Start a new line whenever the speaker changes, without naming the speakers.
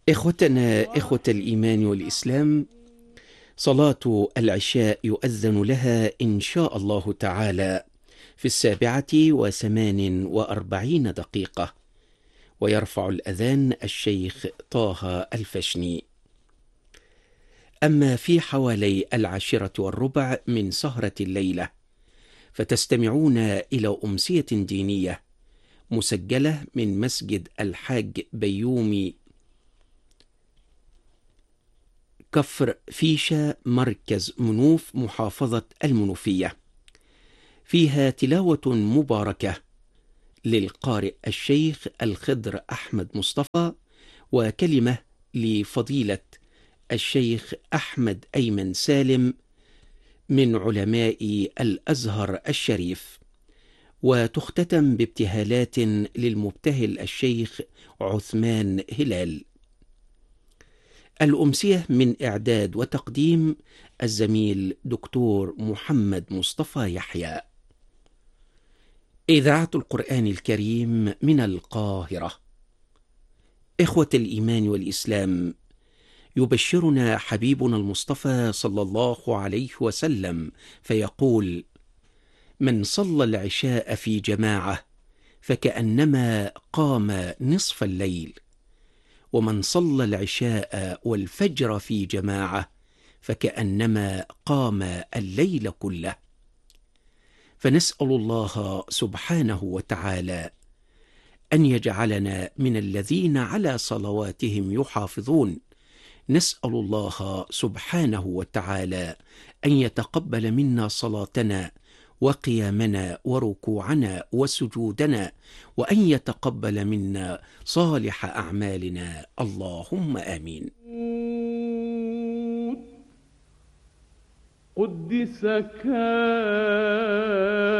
إخوتنا إخوة الإيمان والإسلام، صلاة العشاء يؤذن لها إن شاء الله تعالى في 47:48، ويرفع الأذان الشيخ طه الفشني. أما في حوالي 10:15 من سهرة الليلة، فتستمعون إلى أمسية دينية مسجلة من مسجد الحاج بيومي كفر فيشة، مركز منوف، محافظة المنوفية. فيها تلاوة مباركة للقارئ الشيخ الخضر أحمد مصطفى، وكلمة لفضيلة الشيخ أحمد أيمن سالم من علماء الأزهر الشريف، وتختتم بابتهالات للمبتهل الشيخ عثمان هلال. الأمسية من إعداد وتقديم الزميل دكتور محمد مصطفى يحيى. إذاعة القرآن الكريم من القاهرة. إخوة الإيمان والإسلام، يبشرنا حبيبنا المصطفى صلى الله عليه وسلم فيقول: من صلى العشاء في جماعة فكأنما قام نصف الليل، ومن صلى العشاء والفجر في جماعة فكأنما قام الليل كله. فنسأل الله سبحانه وتعالى أن يجعلنا من الذين على صلواتهم يحافظون. نسأل الله سبحانه وتعالى أن يتقبل منا صلاتنا وقيامنا وركوعنا وسجودنا، وأن يتقبل منا صالح أعمالنا، اللهم آمين.
قدس كان